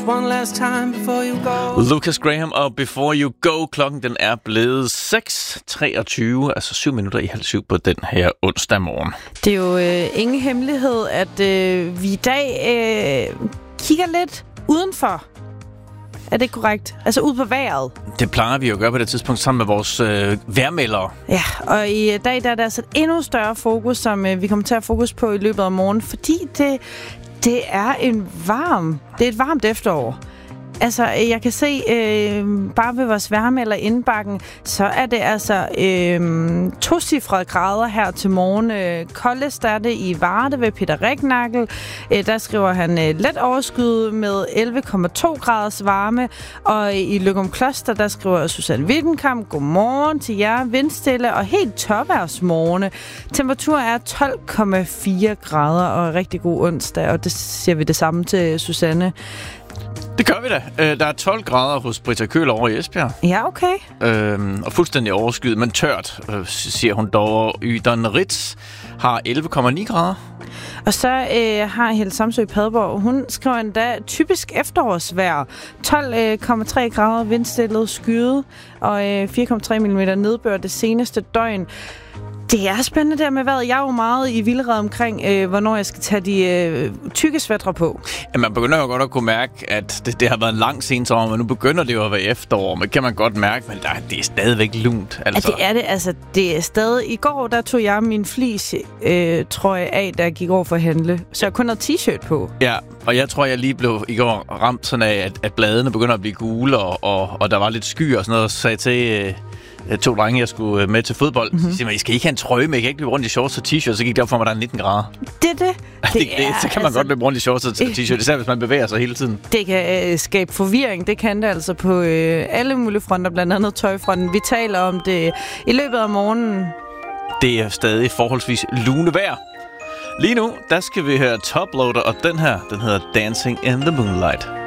One last time before you go. Lucas Graham og Before You Go. Klokken den er blevet 6:23, altså 7 minutter i 6:30 på den her onsdag morgen. Det er jo ingen hemmelighed, at vi i dag kigger lidt udenfor. Er det korrekt? Altså ud på vejret. Det plejer vi jo at gøre på det tidspunkt sammen med vores vejrmeldere. Ja, og i dag der er der altså et endnu større fokus, som vi kommer til at fokus på i løbet af morgen, fordi det er et varmt efterår. Altså, jeg kan se, bare ved vores vejrmelder indbakken, så er det altså 2-cifrede grader her til morgen. Koldest er det i Varde ved Peter Ræknagel. Der skriver han let overskyet med 11,2 graders varme. Og i Løgumkloster, der skriver Susanne Wittenkamp, godmorgen til jer, vindstille og helt tørværsmorgene. Temperaturen er 12,4 grader og rigtig god onsdag, og det siger vi det samme til Susanne. Det gør vi da. Der er 12 grader hos Britta Køhler over i Esbjerg. Ja, okay. Og fuldstændig overskyet, men tørt, siger hun dog. Ydern Ritz har 11,9 grader. Og så har Helle Samsø i Padborg, hun skriver endda typisk efterårsvejr. 12,3 grader vindstillet skyet og 4,3 mm nedbør det seneste døgn. Det er spændende der med vejret. Jeg er jo meget i vildred omkring, hvornår jeg skal tage de tykke svætre på. Ja, man begynder jo godt at kunne mærke, at det har været en lang sensommer, men nu begynder det jo at være efterår. Men kan man godt mærke, men det er stadigvæk lunt. Altså. Ja, det er det. Altså, det er stadig... I går, der tog jeg min fleece trøje af, da jeg gik over for at handle. Så jeg kun havde t-shirt på. Ja, og jeg tror, jeg lige blev i går ramt sådan af, at bladene begynder at blive gule, og der var lidt skyer og sådan noget, så sagde til... 2 drenge, jeg skulle med til fodbold. Så siger man, I skal ikke have en trøje med, jeg kan ikke løbe rundt i shorts og t-shirt, så gik det op for mig, der er 19 grader. Så kan man godt løbe rundt i shorts og t-shirt, især hvis man bevæger sig hele tiden. Det kan skabe forvirring, det kan det altså på alle mulige fronter, blandt andet tøjfronten. Vi taler om det i løbet af morgenen. Det er stadig forholdsvis lune vejr. Lige nu, der skal vi høre Toploader, og den her, den hedder Dancing in the Moonlight.